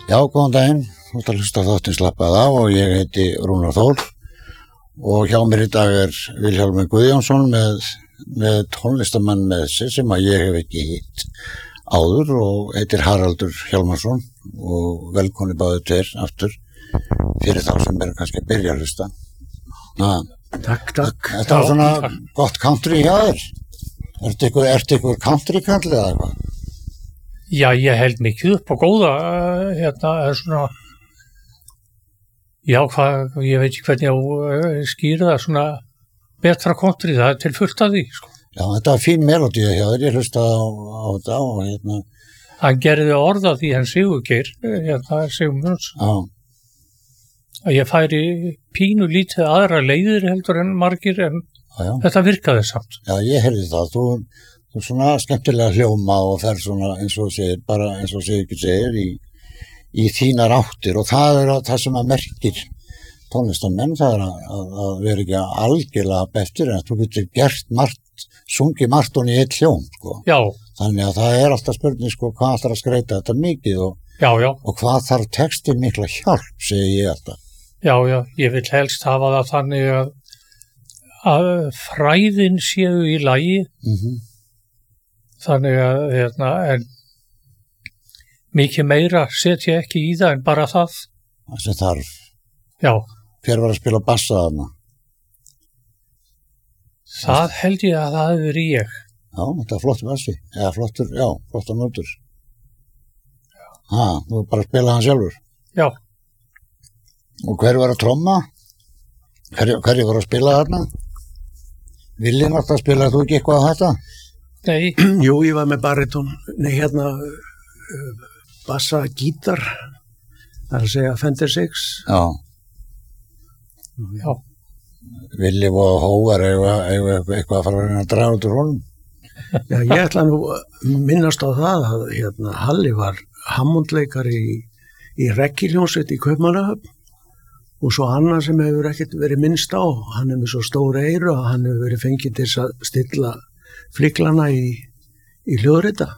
Já, góðan daginn, þú ert að hlusta á þáttinn Slappað á og ég heiti Rúnar Þór og hjá mér í dag Vilhjálmur Guðjónsson með tónlistamann með sig sem að ég hef ekki hitt áður og heitir Haraldur Hjálmarsson og velkonni báðu tveir aftur fyrir þá sem kannski að byrja að hlusta. Takk. Þetta var svona gott country hjá þér. Ertu ykkur country kall eða eitthvað? Já, ég held mikið upp á góða, svona, já, ég veit ekki hvernig ég skýra það, svona betra country, það til fullt af því, sko. Já, þetta var fín melodía hjá þér, ég hlustaði á þetta og Hann gerði orða því hann Sigurgeir, Sigurmunds, að ég færi pínu lítið aðra leiðir heldur en margir, en þetta virkaði samt. Já, ég heyrði það, þú svona skemmtilega hljóma og fer svona eins og segir, bara eins og segir í þínar áttir og það það sem að merkir tónlistamenn, það að vera ekki algjörlega eftir en þú getur gert margt, sungið margt og í eitt hljóm, sko. Já. Þannig að það alltaf spurning, sko, hvað ætlar að skreita þetta mikið og hvað þarf textin mikla hjálp, segi ég alltaf. Já, ég vil helst hafa það þannig að fræðin séu í lagi, þannig að en mikið meira setja ekki í það en bara það. Það sem þarf. Já. Hver var að spila bassa þarna? Það held ég að það hefði verið ég. Já, þetta er flottur bassi. Eða flottur nótur. Þú bara að spila hann sjálfur? Já. Og hver var að tromma? Hverju var að spila þarna? Villi nátt að spila þú ekki eitthvað á þetta? Nei. Jú, ég var með baritón, bassa, gítar, það að segja Fender 6. Já. Villi og Hóvar eitthvað að fara að draga út úr honum? Já, ég ætla nú minnast á það að Halli var hammondleikari í Rekkiljónsveit í Kaupmannahöfn og svo annar sem hefur ekkert verið minnst á, hann með svo stóra eyru að hann hefur verið fengið til að stilla flyklana í hljóðrita.